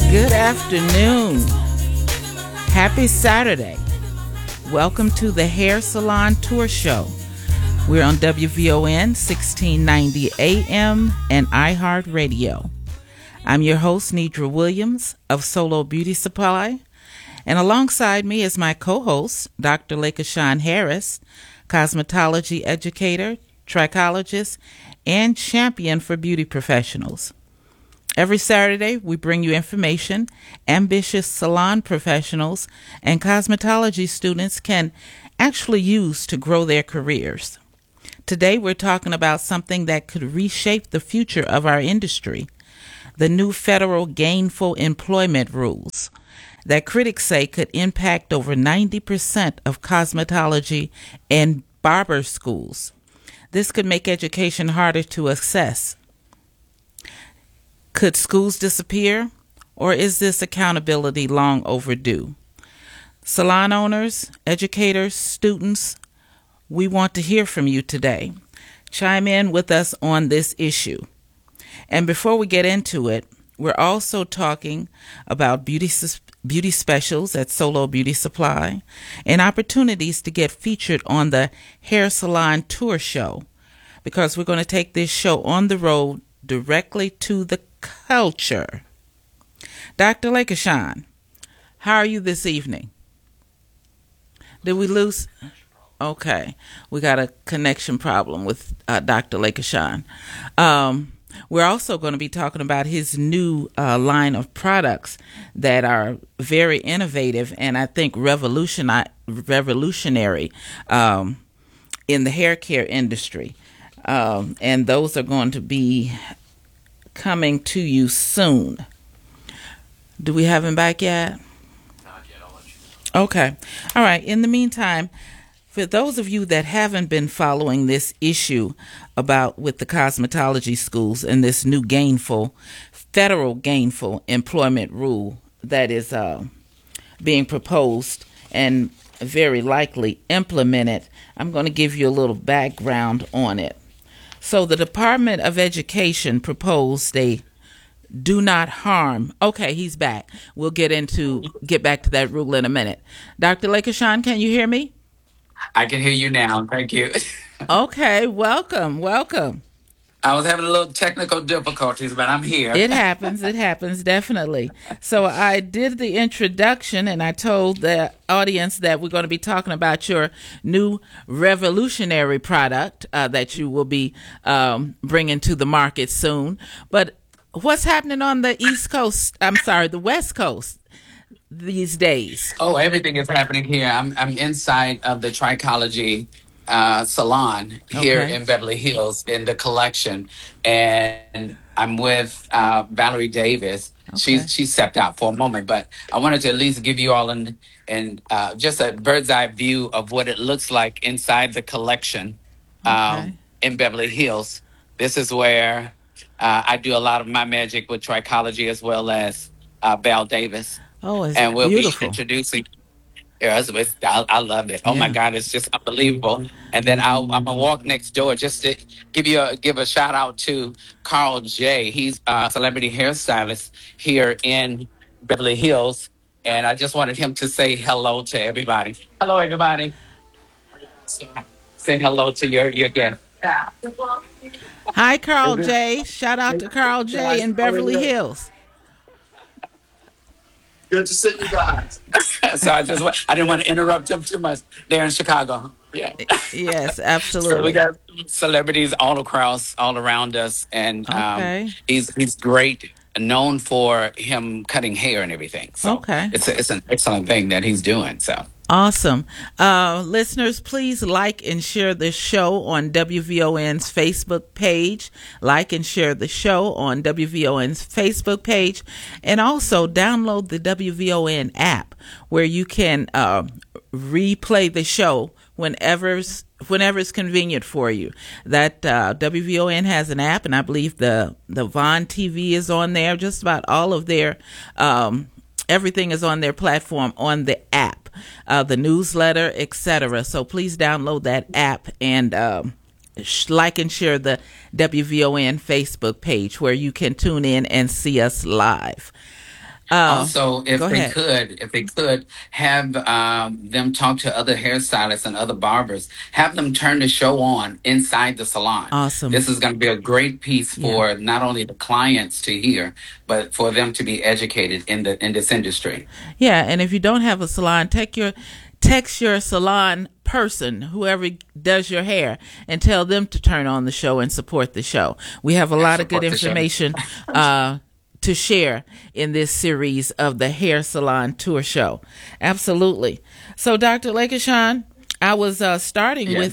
Good afternoon. Happy Saturday. Welcome to the Hair Salon Tour Show. We're on WVON 1690 AM and iHeartRadio. I'm your host, Nidra Williams of Solo Beauty Supply. And alongside me is my co-host, Dr. Lakeshawn Harris, cosmetology educator, trichologist, and champion for beauty professionals. Every Saturday, we bring you information ambitious salon professionals and cosmetology students can actually use to grow their careers. Today, we're talking about something that could reshape the future of our industry, the new federal gainful employment rules that critics say could impact over 90% of cosmetology and barber schools. This could make education harder to access. Could schools disappear, or is this accountability long overdue? Salon owners, educators, students, we want to hear from you today. Chime in with us on this issue. And before we get into it, we're also talking about beauty specials at Solo Beauty Supply and opportunities to get featured on the Hair Salon Tour Show, because we're going to take this show on the road directly to the culture. Dr. Lakeshawn, how are you this evening? Did we lose? Okay, we got a connection problem with Dr. Lakeshawn. We're also going to be talking about his new line of products that are very innovative and I think revolutionary in the hair care industry. And those are going to be coming to you soon. Do we have him back yet? Not yet. I'll let you know. Okay. All right. In the meantime, for those of you that haven't been following this issue with the cosmetology schools and this new federal gainful employment rule that is being proposed and very likely implemented, I'm going to give you a little background on it. So the Department of Education proposed a do not harm. Okay, he's back. We'll get back to that rule in a minute. Dr. Lakeshawn, can you hear me? I can hear you now. Thank you. Okay, welcome. I was having a little technical difficulties, but I'm here. It happens, definitely. So I did the introduction and I told the audience that we're going to be talking about your new revolutionary product that you will be bringing to the market soon. But what's happening on the the West Coast these days? Oh, everything is happening here. I'm inside of the Trichology salon here in Beverly Hills in the collection, and I'm with Valerie Davis. Okay. She stepped out for a moment, but I wanted to at least give you all just a bird's eye view of what it looks like inside the collection in Beverly Hills. This is where I do a lot of my magic with Trichology as well as Val Davis. Oh, it's and we'll beautiful. be introducing. Yeah, I love it. Oh my Yeah. God, it's just unbelievable. And then I'm gonna walk next door just to give a shout out to Carl J. He's a celebrity hairstylist here in Beverly Hills, and I just wanted him to say hello to everybody. Hello, everybody. Say hello to your guest. Hi, Carl J. Shout out to Carl J. in Beverly Hills. Good to see you guys. So I didn't want to interrupt him too much. They're in Chicago. Yeah. Yes, So we absolutely. got celebrities all around us, and Okay. he's great, known for him cutting hair and everything. So Okay. it's an excellent thing that he's doing. So Awesome. Listeners, please like and share this show on WVON's Facebook page. Like and share the show on WVON's Facebook page. And also download the WVON app where you can replay the show whenever it's convenient for you. That WVON has an app, and I believe the Vaughn TV is on there. Just about all of their everything is on their platform on the app. The newsletter, etc. So please download that app and like and share the WVON Facebook page where you can tune in and see us live. Also, Go ahead. if they could have them talk to other hairstylists and other barbers, have them turn the show on inside the salon. Awesome. This is going to be a great piece Yeah. for not only the clients to hear, but for them to be educated in this industry. Yeah, and if you don't have a salon, text your salon person, whoever does your hair, and tell them to turn on the show and support the show. We have a And lot of good support the show. information to share in this series of the Hair Salon Tour Show. Absolutely. So, Dr. Lakishan, I was starting Yes. with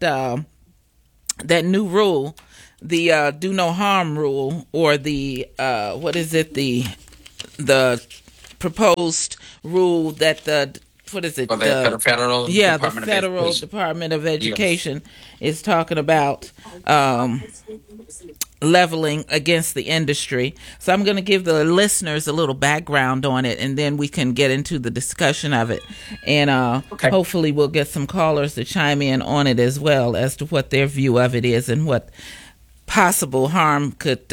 that new rule, the do no harm rule, or the what is it, the proposed rule that the what is it, For the federal yeah, the Department of federal Education. Department of Yes. Education is talking about leveling against the industry. So I'm going to give the listeners a little background on it, and then we can get into the discussion of it. And Okay. hopefully we'll get some callers to chime in on it as well as to what their view of it is and what possible harm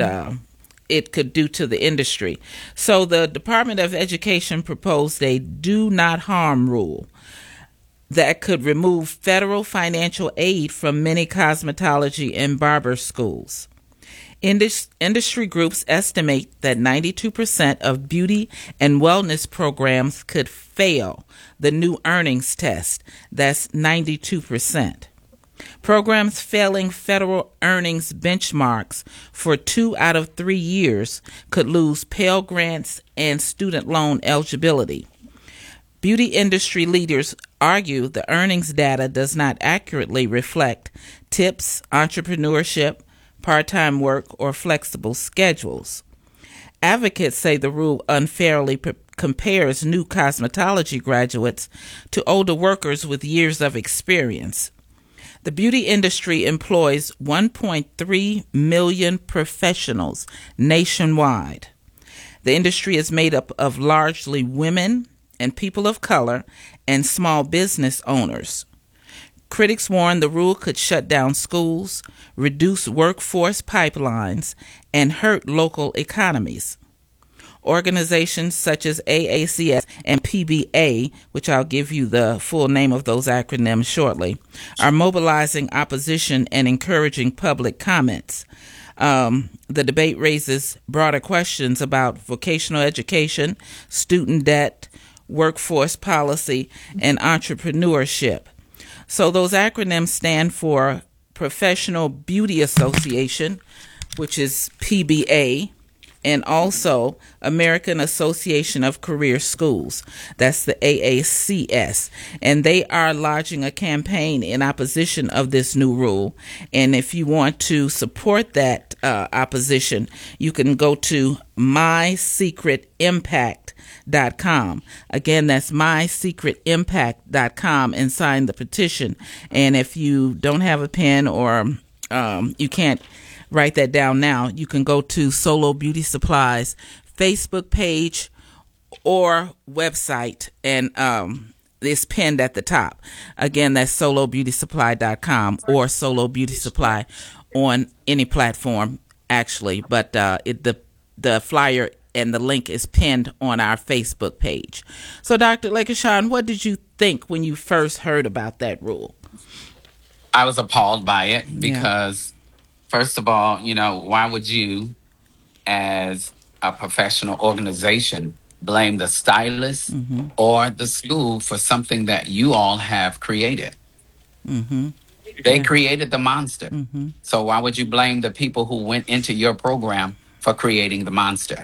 it could do to the industry. So the Department of Education proposed a do not harm rule that could remove federal financial aid from many cosmetology and barber schools. Industry groups estimate that 92% of beauty and wellness programs could fail the new earnings test. That's 92%. Programs failing federal earnings benchmarks for 2 out of 3 years could lose Pell Grants and student loan eligibility. Beauty industry leaders argue the earnings data does not accurately reflect tips, entrepreneurship, part-time work, or flexible schedules. Advocates say the rule unfairly compares new cosmetology graduates to older workers with years of experience. The beauty industry employs 1.3 million professionals nationwide. The industry is made up of largely women and people of color and small business owners. Critics warn the rule could shut down schools, reduce workforce pipelines, and hurt local economies. Organizations such as AACS and PBA, which I'll give you the full name of those acronyms shortly, are mobilizing opposition and encouraging public comments. The debate raises broader questions about vocational education, student debt, workforce policy, and entrepreneurship. So those acronyms stand for Professional Beauty Association, which is PBA, and also American Association of Career Schools. That's the AACS. And they are lodging a campaign in opposition of this new rule. And if you want to support that opposition, you can go to mysecretimpact.com. Again, that's mysecretimpact.com and sign the petition. And if you don't have a pen or you can't write that down now, you can go to Solo Beauty Supply's Facebook page or website, and it's pinned at the top. Again, that's solobeautysupply.com or Solo Beauty Supply on any platform, actually. But the flyer and the link is pinned on our Facebook page. So, Dr. Lakishan, what did you think when you first heard about that rule? I was appalled by it Yeah. because, first of all, why would you, as a professional organization, blame the stylist or the school for something that you all have created? They created the monster. So why would you blame the people who went into your program for creating the monster?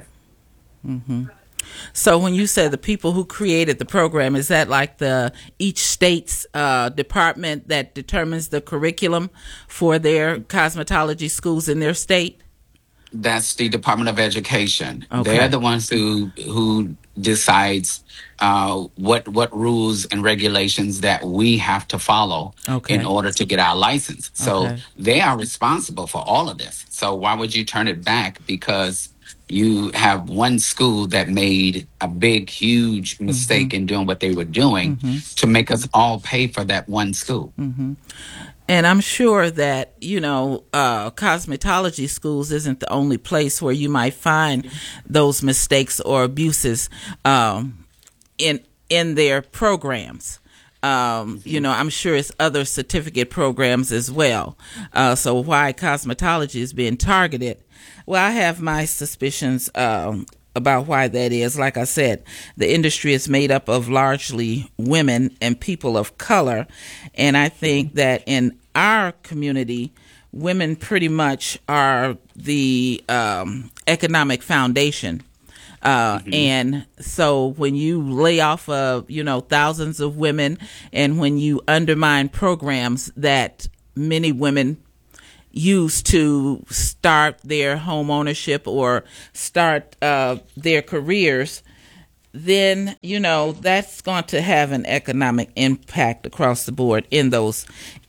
So when you say the people who created the program, is that like each state's department that determines the curriculum for their cosmetology schools in their state? That's the Department of Education. Okay. They're the ones who decides what rules and regulations that we have to follow Okay. in order to get our license. So Okay. they are responsible for all of this. So why would you turn it back because you have one school that made a big, huge mistake in doing what they were doing to make us all pay for that one school? And I'm sure that, cosmetology schools isn't the only place where you might find those mistakes or abuses in their programs. I'm sure it's other certificate programs as well. So why cosmetology is being targeted? Well, I have my suspicions about why that is. Like I said, the industry is made up of largely women and people of color. And I think that in our community, women pretty much are the economic foundation. And so when you lay off of, thousands of women, and when you undermine programs that many women use to start their home ownership or start their careers, then, that's going to have an economic impact across the board in those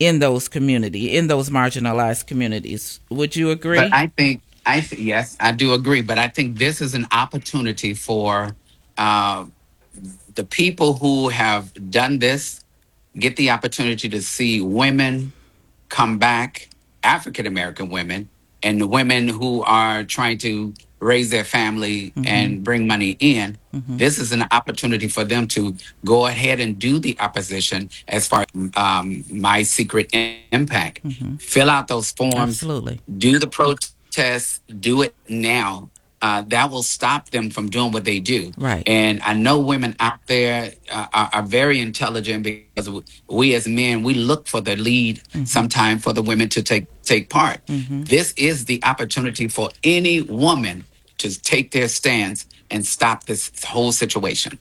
marginalized communities. Would you agree? But yes, I do agree. But I think this is an opportunity for uh, the people who have done this get the opportunity to see women come back, African American women, and the women who are trying to raise their family and bring money in. This is an opportunity for them to go ahead and do the opposition as far as My Secret Impact. Fill out those forms, Absolutely. do the protests, do it now. That will stop them from doing what they do. Right. And I know women out there are very intelligent, because we as men, we look for the lead sometime for the women to take part. This is the opportunity for any woman to take their stance and stop this whole situation.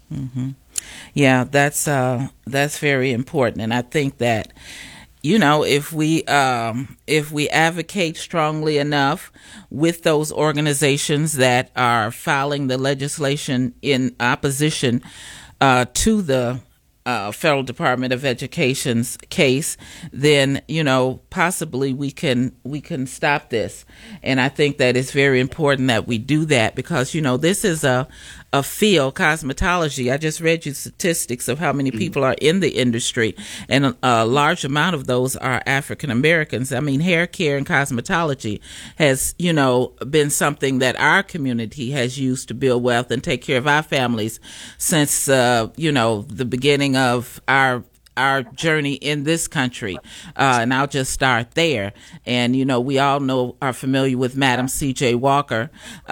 Yeah, that's very important. And I think that, if we advocate strongly enough with those organizations that are filing the legislation in opposition to the Federal Department of Education's case, then possibly we can stop this. And I think that it's very important that we do that, because this is a field, cosmetology. I just read you statistics of how many people are in the industry, and a large amount of those are African Americans. I mean, hair care and cosmetology has been something that our community has used to build wealth and take care of our families since the beginning of our journey in this country. And I'll just start there. And, we all are familiar with Madam C.J. Walker.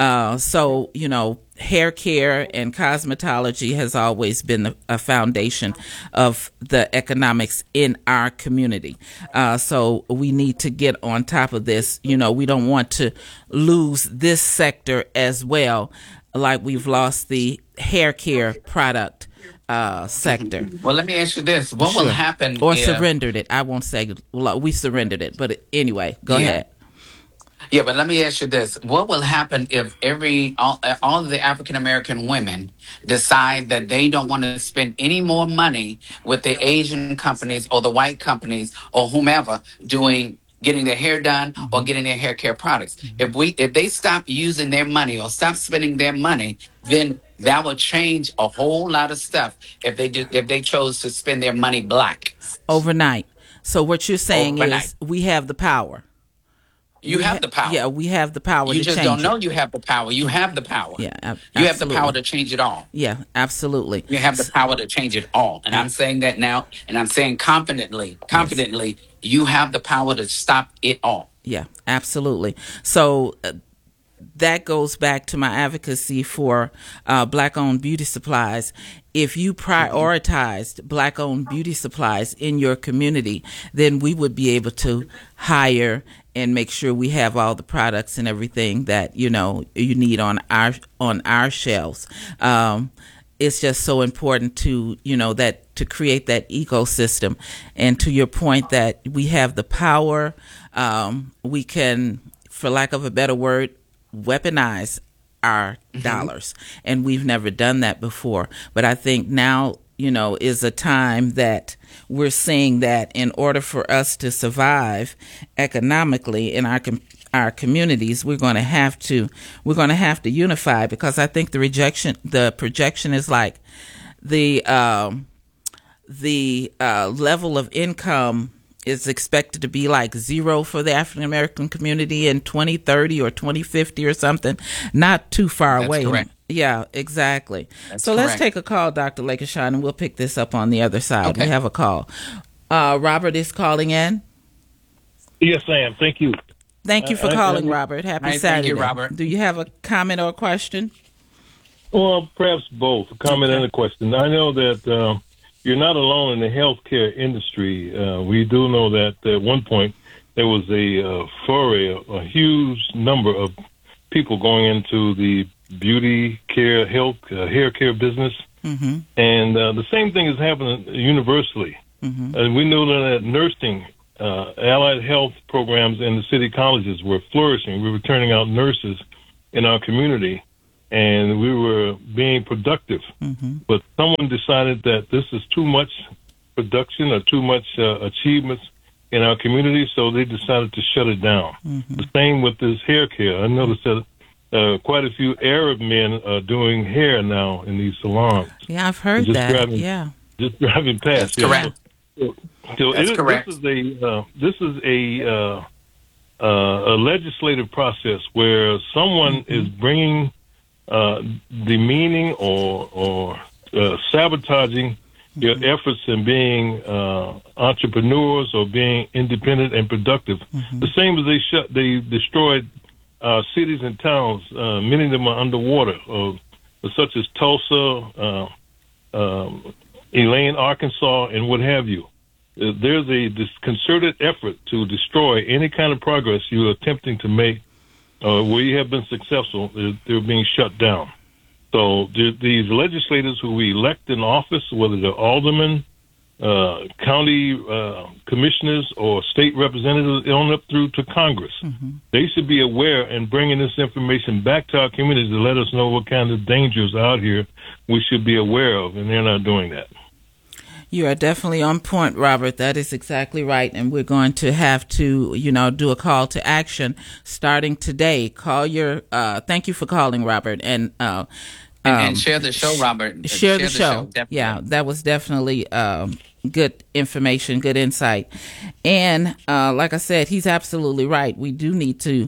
So, hair care and cosmetology has always been a foundation of the economics in our community. So we need to get on top of this. We don't want to lose this sector as well, like we've lost the hair care product sector. Well, let me ask you this. What will happen or if... surrendered it. I won't say we surrendered it, but anyway, go ahead. Yeah, but let me ask you this. What will happen if all of the African American women decide that they don't want to spend any more money with the Asian companies or the white companies or whomever getting their hair done or getting their hair care products? If they stop using their money or stop spending their money, then that will change a whole lot of stuff if they chose to spend their money black overnight. So what you're saying is we have the power. You have the power. Yeah, we have the power to change it. You just don't know you have the power. You have the power. Yeah, absolutely. You have the power to change it all. Yeah, absolutely. You have the power to change it all. And I'm saying that now, and I'm saying confidently, you have the power to stop it all. Yeah, absolutely. So that goes back to my advocacy for Black-owned beauty supplies. If you prioritized Black-owned beauty supplies in your community, then we would be able to hire and make sure we have all the products and everything that you need on our shelves. It's just so important to to create that ecosystem. And to your point that we have the power, we can, for lack of a better word, weaponize our dollars, and we've never done that before. But I think now is a time that we're seeing that in order for us to survive economically in our communities, we're going to have to unify, because I think the projection is like the level of income is expected to be like zero for the African American community in 2030 or 2050 or something. Not too far That's away. correct. Yeah, exactly. That's So let's correct. take a call, Dr. Lakeshon, and we'll pick this up on the other side. Okay. We have a call. Robert is calling in. Yes, I am. Thank you. Thank you for calling, Robert. Happy Hi, Saturday. thank you, Robert. Do you have a comment or a question? Well, perhaps both, a comment and a question. I know that you're not alone in the healthcare industry. We do know that at one point there was a foray, a huge number of people going into the beauty care, health, hair care business. Mm-hmm. And the same thing is happening universally. Mm-hmm. And we know that nursing, allied health programs in the city colleges were flourishing. We were turning out nurses in our community, and we were being productive. Mm-hmm. But someone decided that this is too much production or too much achievements in our community, so they decided to shut it down. Mm-hmm. The same with this hair care. I noticed that quite a few Arab men are doing hair now in these salons. Yeah, I've heard that. Just driving past. That's correct. So That's correct. This is a legislative process where someone is bringing demeaning or sabotaging your efforts in being entrepreneurs or being independent and productive. The same as they destroyed cities and towns. Many of them are underwater, such as Tulsa, Elaine, Arkansas, and what have you. There's this concerted effort to destroy any kind of progress you're attempting to make where you have been successful. They're being shut down. So these legislators who we elect in office, whether they're aldermen, county commissioners, or state representatives on up through to Congress, they should be aware and bringing this information back to our communities to let us know what kind of dangers out here we should be aware of, and they're not doing that. You are definitely on point, Robert. That is exactly right. And we're going to have to, do a call to action starting today. Thank you for calling, Robert. And share the show, Robert. Share the show. Definitely. Yeah, that was definitely good information, good insight. And like I said, he's absolutely right. We do need to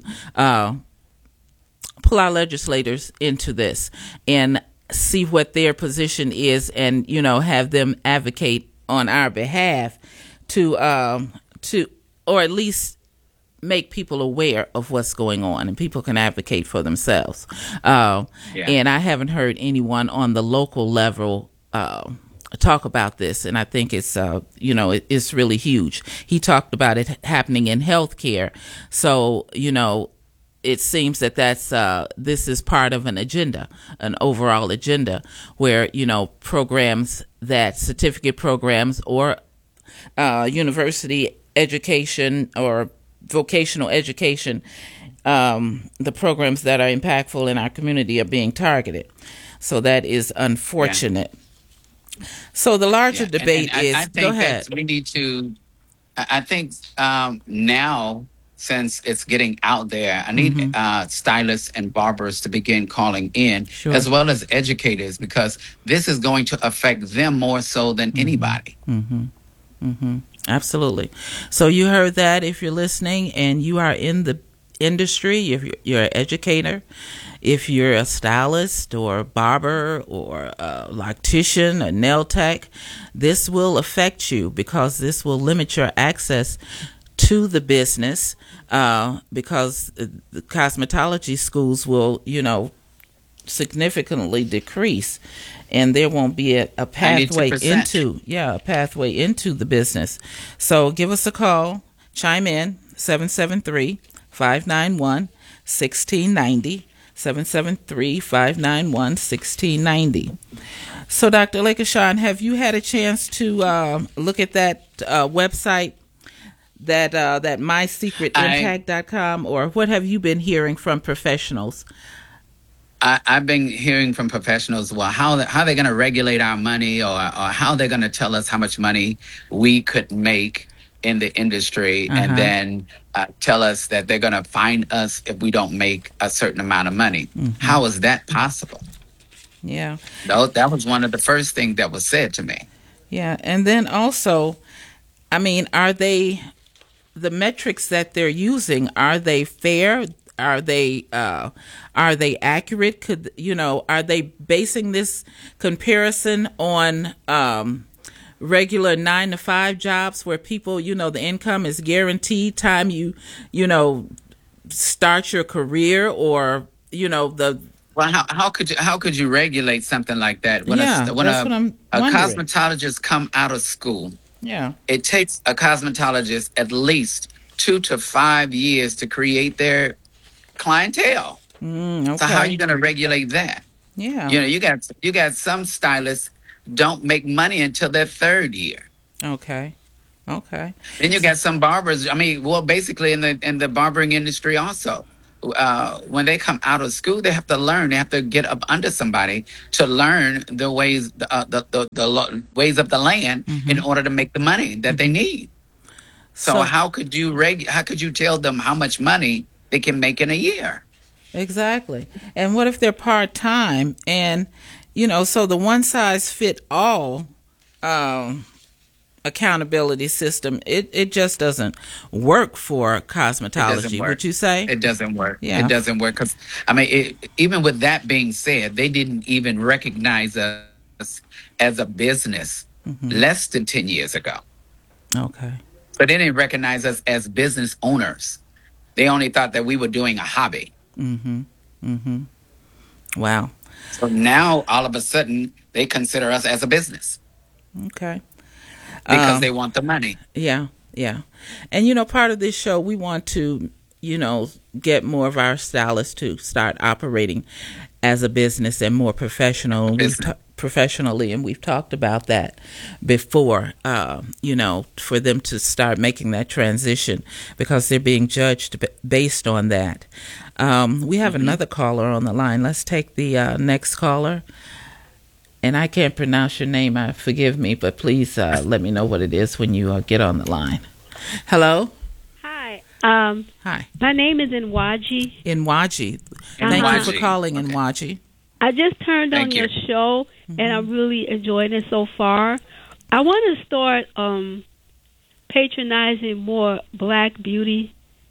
pull our legislators into this and see what their position is, and have them advocate on our behalf to or at least make people aware of what's going on, and people can advocate for themselves. And I haven't heard anyone on the local level talk about this, and I think it's it's really huge. He talked about it happening in healthcare, so it seems that this is part of an agenda, an overall agenda, where programs, that certificate programs or university education or vocational education, the programs that are impactful in our community are being targeted. So that is unfortunate. Yeah. So the larger debate is. I think go ahead. we need to. I think now, since it's getting out there, I need stylists and barbers to begin calling in, as well as educators, because this is going to affect them more so than anybody. Absolutely. So you heard that. If you're listening and you are in the industry, if you're an educator, if you're a stylist or a barber or a loctician, a nail tech, this will affect you, because this will limit your access to the business, because the cosmetology schools will, significantly decrease, and there won't be a pathway 92%. into the business. So give us a call, chime in, 773-591-1690, 773-591-1690. So Dr. Lakeshon, have you had a chance to look at that website, that mysecretimpact.com, or what have you been hearing from professionals? I've been hearing from professionals, well, how they're going to regulate our money, or how they're going to tell us how much money we could make in the industry, and then tell us that they're going to fine us if we don't make a certain amount of money. How is that possible? Yeah. That was one of the first things that was said to me. Yeah, and then also, I mean, are they the metrics that they're using? Are they fair? Are they accurate? Are they basing this comparison on regular 9-to-5 jobs where people, the income is guaranteed time start your career, or the Well, how could you regulate something like that when that's what I'm a wondering. cosmetologist come out of school? Yeah. It takes a cosmetologist at least 2 to 5 years to create their clientele. Okay. So how are you going to regulate that? Yeah. You got some stylists don't make money until their third year. Okay. Then you got some barbers. I mean, well, basically in the barbering industry also, when they come out of school, they have to learn. They have to get up under somebody to learn the ways, the ways of the land in order to make the money that they need. So how could you tell them how much money they can make in a year? Exactly. And what if they're part-time and, so the one size fit all accountability system, it just doesn't work for cosmetology, would you say? It doesn't work. Yeah. It doesn't work because, I mean, even with that being said, they didn't even recognize us as a business less than 10 years ago. Okay. So they didn't recognize us as business owners. They only thought that we were doing a hobby. Wow. So now, all of a sudden, they consider us as a business. Okay. Because they want the money. Yeah. And, part of this show, we want to, get more of our stylists to start operating as a business and more professionally, and we've talked about that before, for them to start making that transition because they're being judged based on that. We have another caller on the line. Let's take the next caller. And I can't pronounce your name. Forgive me, but please let me know what it is when you get on the line. Hello? Hi. Hi. My name is Nwaji. Nwaji. Thank you for calling, Nwaji. I just turned on your show, and I'm really enjoying it so far. I want to start patronizing more black beauty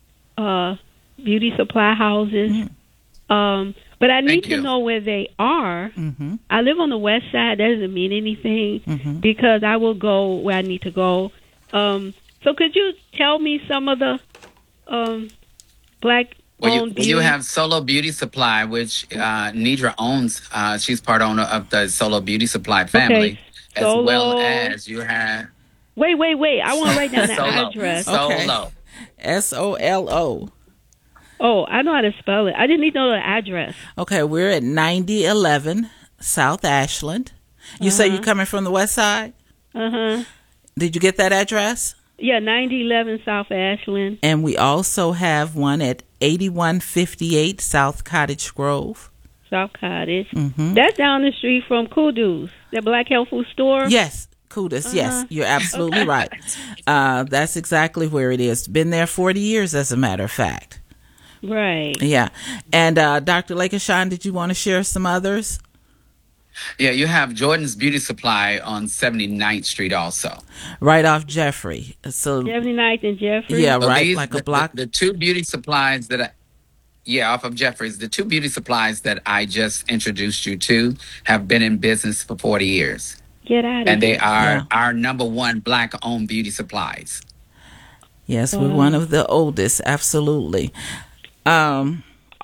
supply houses. But I need to know where they are. I live on the west side. That doesn't mean anything because I will go where I need to go. So could you tell me some of the black-owned beauty? You have Solo Beauty Supply, which Nidra owns. She's part owner of the Solo Beauty Supply family, as well as you have... Wait. I want to write down the address. Solo. Solo. Oh, I know how to spell it. I didn't need to know the address. Okay, we're at 9011 South Ashland. You say you're coming from the west side? Did you get that address? Yeah, 9011 South Ashland. And we also have one at 8158 South Cottage Grove. South Cottage. That's down the street from Kudu's, the Black Health Food store. Yes, Kudu's. Yes, you're absolutely right. That's exactly where it is. Been there 40 years, as a matter of fact. Right. Yeah. And Dr. Lakeshawn, did you want to share some others? Yeah, you have Jordan's Beauty Supply on 79th Street also. Right off Jeffrey. So 79th and Jeffrey? Yeah, so right, like a block. The two beauty supplies off of Jeffrey's, the two beauty supplies that I just introduced you to have been in business for 40 years. Get out of here. And they are our number one black-owned beauty supplies. Yes, we're one of the oldest, absolutely. Don't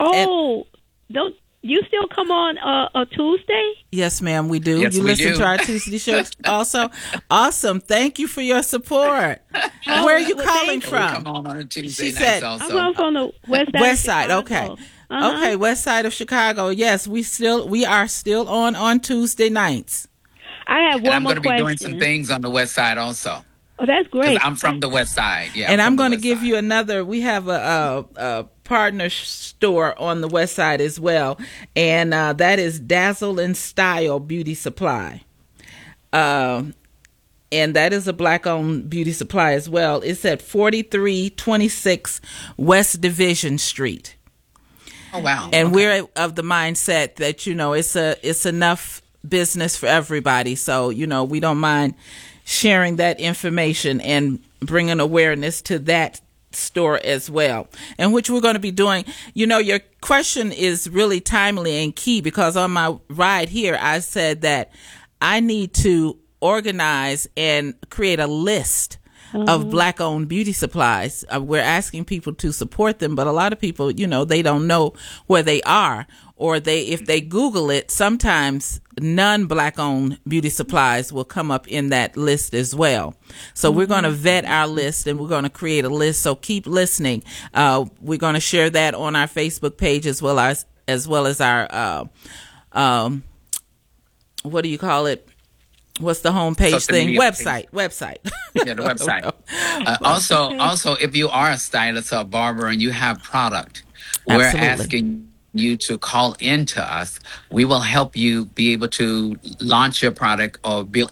you still come on a Tuesday? Yes, ma'am, we do. Yes, you we listen do. to our Tuesday show also? Awesome. Thank you for your support. Where are you calling from? Come on a Tuesday She night said, also. I'm from the west side. West side, okay. Okay, west side of Chicago. Yes, we are still on Tuesday nights. I have one more question. I'm going to be doing some things on the west side also. Oh, that's great. I'm from the west side. Yeah, and I'm going to give you another. We have a partner store on the west side as well, and that is Dazzle and Style Beauty Supply. And that is a black-owned beauty supply as well. It's at 4326 West Division Street. Oh wow! And we're of the mindset that it's enough business for everybody. So, we don't mind sharing that information and bringing awareness to that store as well, and which we're going to be doing. Your question is really timely and key, because on my ride here, I said that I need to organize and create a list of Black-owned beauty supplies. We're asking people to support them, but a lot of people, they don't know where they are, or if they Google it, sometimes non-Black-owned beauty supplies will come up in that list as well. So we're going to vet our list, and we're going to create a list. So keep listening. We're going to share that on our Facebook page as well as our what do you call it? What's the homepage thing? Website. Yeah, the website. Also, if you are a stylist or a barber and you have product, we're asking you to call in to us. We will help you be able to launch your product or build